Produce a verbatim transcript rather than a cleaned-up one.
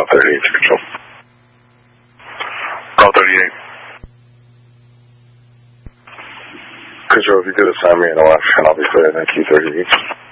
Golf thirty-eight to control. Golf thirty-eight. Control, if you could assign me an election, I'll be clear. Thank you, thirty-eight.